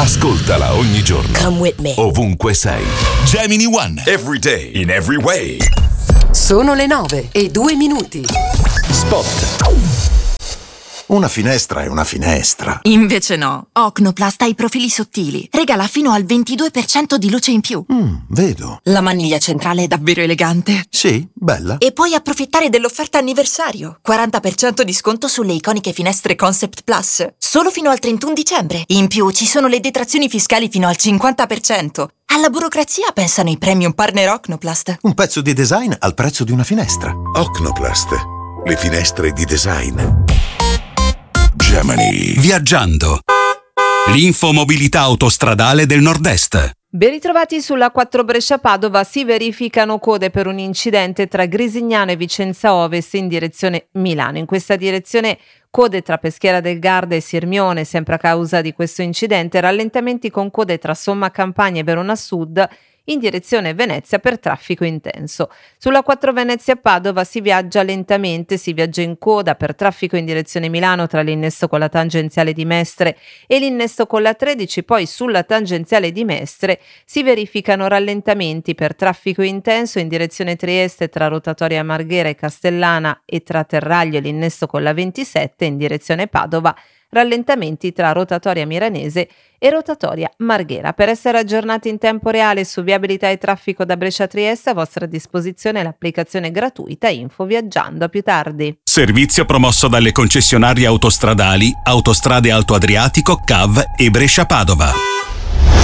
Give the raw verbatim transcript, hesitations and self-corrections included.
Ascoltala ogni giorno. Come with me. Ovunque sei. Gemini One. Every day. In every way. Sono le nove e due minuti. Spot. Una finestra è una finestra. Invece no. Ocnoplast ha i profili sottili. Regala fino al ventidue per cento di luce in più. Mm, vedo. La maniglia centrale è davvero elegante. Sì, bella. E puoi approfittare dell'offerta anniversario. quaranta per cento di sconto sulle iconiche finestre Concept Plus. Solo fino al trentuno dicembre. In più ci sono le detrazioni fiscali fino al cinquanta per cento. Alla burocrazia pensano i premium partner Ocnoplast. Un pezzo di design al prezzo di una finestra. Ocnoplast. Le finestre di design. Gemini. Viaggiando. L'infomobilità autostradale del Nord-Est. Ben ritrovati sulla quattro Brescia-Padova. Si verificano code per un incidente tra Grisignano e Vicenza Ovest in direzione Milano. In questa direzione code tra Peschiera del Garda e Sirmione, sempre a causa di questo incidente. Rallentamenti con code tra Somma Campagna e Verona Sud in direzione Venezia per traffico intenso. Sulla quattro Venezia-Padova si viaggia lentamente, si viaggia in coda per traffico in direzione Milano tra l'innesto con la tangenziale di Mestre e l'innesto con la tredici, poi sulla tangenziale di Mestre si verificano rallentamenti per traffico intenso in direzione Trieste tra Rotatoria Marghera e Castellana e tra Terraglio e l'innesto con la ventisette in direzione Padova, rallentamenti tra Rotatoria Miranese e Rotatoria Marghera. Per essere aggiornati in tempo reale su viabilità e traffico da Brescia a Trieste, a vostra disposizione l'applicazione gratuita Info Viaggiando. A più tardi. Servizio promosso dalle concessionarie autostradali Autostrade Alto Adriatico, C A V e Brescia Padova.